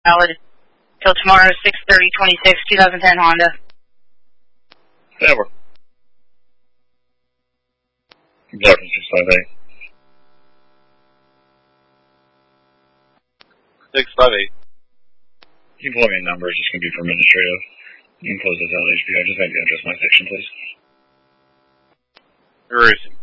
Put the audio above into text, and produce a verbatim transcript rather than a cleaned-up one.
Valid till tomorrow, six thirty twenty-six, twenty ten Honda. Never. Blocking six five eight. six five eight. You can plug in numbers, it's going to be for administrative. You can close this out, H P I. Just maybe address my section, please. Where is he?